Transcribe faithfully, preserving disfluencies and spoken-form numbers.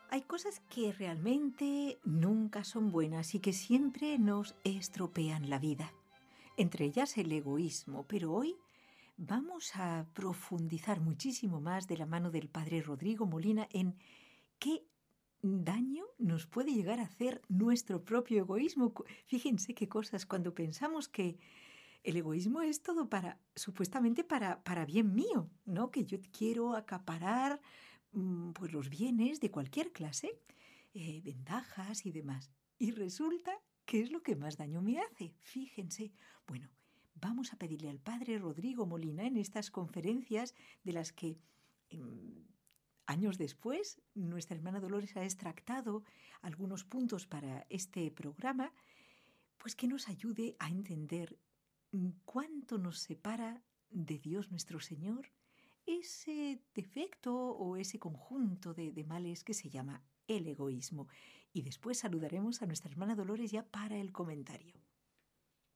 Hay cosas que realmente nunca son buenas y que siempre nos estropean la vida. Entre ellas el egoísmo, pero hoy vamos a profundizar muchísimo más de la mano del padre Rodrigo Molina en qué daño nos puede llegar a hacer nuestro propio egoísmo. Fíjense qué cosas cuando pensamos que el egoísmo es todo para, supuestamente para, para bien mío, ¿no? Que yo quiero acaparar mm, pues los bienes de cualquier clase, eh, ventajas y demás. Y resulta que es lo que más daño me hace. Fíjense. Bueno, vamos a pedirle al padre Rodrigo Molina en estas conferencias de las que em, años después nuestra hermana Dolores ha extractado algunos puntos para este programa, pues que nos ayude a entender cuánto nos separa de Dios nuestro Señor ese defecto o ese conjunto de, de males que se llama el egoísmo. Y después saludaremos a nuestra hermana Dolores ya para el comentario.